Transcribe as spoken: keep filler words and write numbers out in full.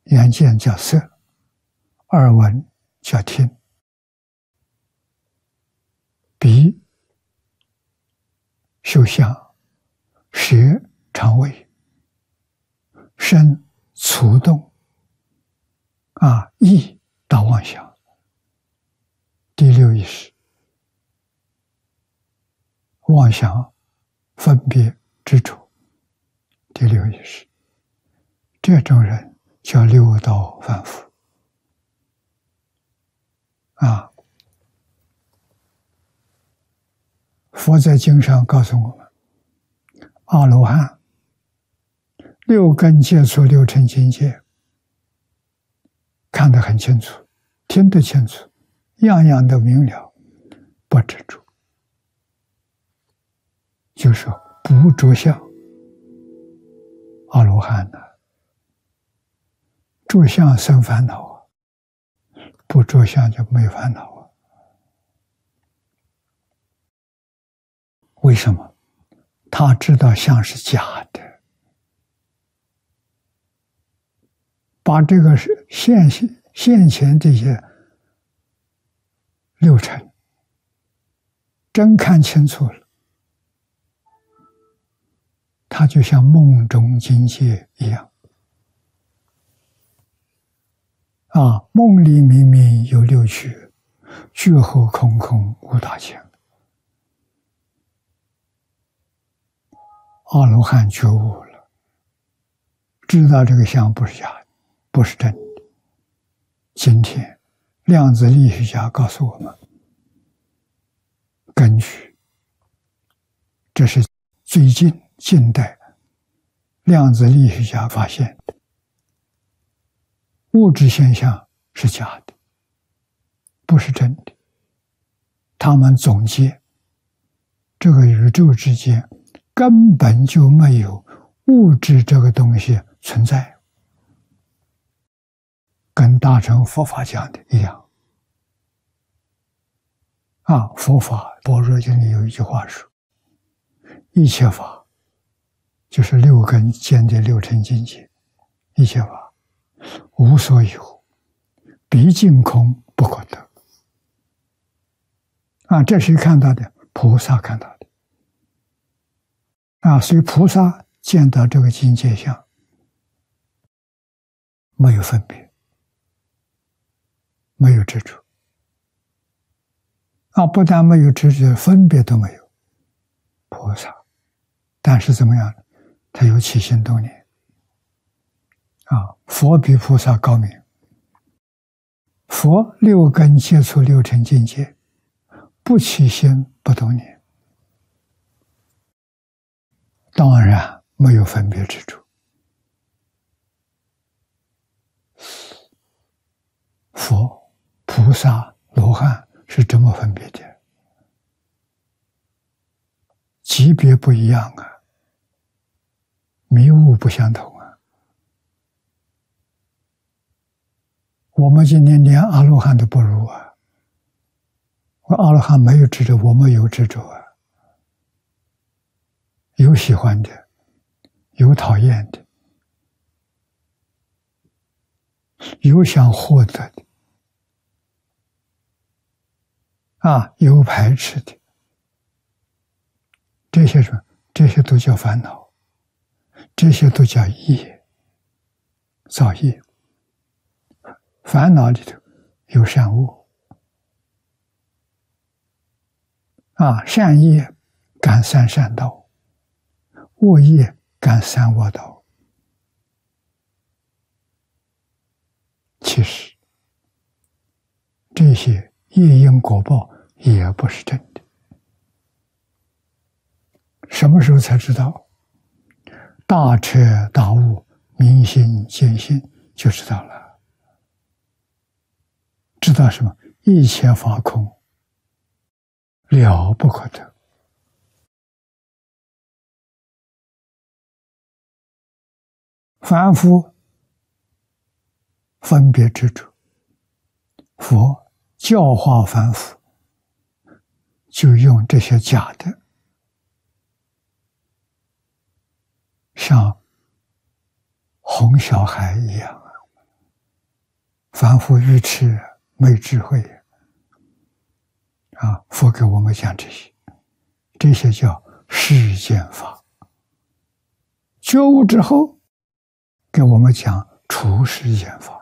眼见叫色，耳闻叫听，鼻嗅香，舌尝味，身触动，啊，意到妄想。第六意识，妄想分别执着。第六意识，这种人叫六道凡夫啊。佛在经上告诉我们，阿罗汉六根接触六尘境界，看得很清楚，听得清楚，样样都明了，不执着，就是不着相。阿罗汉呢，着相生烦恼啊，不着相就没烦恼啊。为什么？他知道相是假的，把这个现现前这些六尘真看清楚了，他就像梦中境界一样啊！梦里明明有六趣，觉后空空无大千。阿罗汉觉悟了，知道这个相不是假的，不是真的。今天量子力学家告诉我们，根据这是最近近代量子力学家发现的，物质现象是假的，不是真的。他们总结，这个宇宙之间根本就没有物质这个东西存在，跟大乘佛法讲的一样。啊，佛法般若经里有一句话说，一切法就是六根间的六尘境界，一切法无所有，毕竟空不可得。啊，这是看到的，菩萨看到的。啊，所以菩萨见到这个境界相，没有分别，没有执着。啊，不但没有执着，分别都没有。菩萨，但是怎么样呢？他有起心动念。啊，佛比菩萨高明。佛六根接触六尘境界，不起心不动念。当然没有分别之处。佛、菩萨、罗汉是这么分别的，级别不一样啊，迷雾不相同啊。我们今天连阿罗汉都不如啊！我阿罗汉没有执着，我们有执着啊。有喜欢的，有讨厌的，有想获得的，啊，有排斥的，这些什么？这些都叫烦恼，这些都叫业，造业。烦恼里头有善恶，啊，善业感三善道。恶业感三恶道。其实这些业因果报也不是真的。什么时候才知道？大彻大悟，明心见性，就知道了。知道什么？一切法空，了不可得。凡夫分别执着，佛教化凡夫，就用这些假的，像哄小孩一样啊， 凡夫愚痴，没智慧啊！佛给我们讲这些，这些叫世间法。觉悟之后，给我们讲出世间法。